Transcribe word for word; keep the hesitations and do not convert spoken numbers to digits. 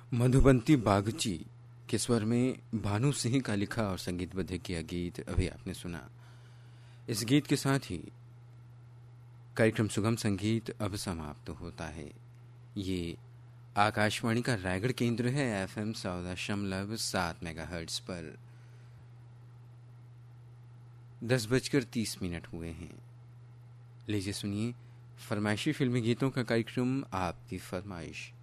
मधुबंती बागची के स्वर में भानु सिंह का लिखा और संगीतबद्ध किया गीत अभी आपने सुना। इस गीत के साथ ही कार्यक्रम सुगम संगीत अब समाप्त होता है। ये आकाशवाणी का रायगढ़ केंद्र है। एफ एम सौ दशमलव सात मेगा हर्ट्ज पर दस बजकर तीस मिनट हुए हैं। लीजिए सुनिए फरमाइशी फिल्मी गीतों का कार्यक्रम आपकी फरमाइश।